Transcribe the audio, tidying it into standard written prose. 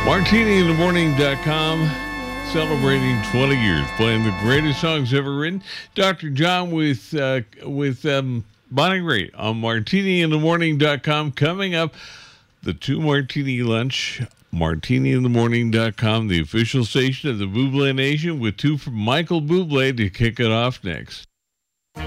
MartiniInTheMorning.com, celebrating 20 years, playing the greatest songs ever written. Dr. John with Bonnie Raitt on MartiniInTheMorning.com. Coming up, the 2 Martini Lunch, MartiniInTheMorning.com, the official station of the Bublé Nation, with 2 from Michael Bublé to kick it off next.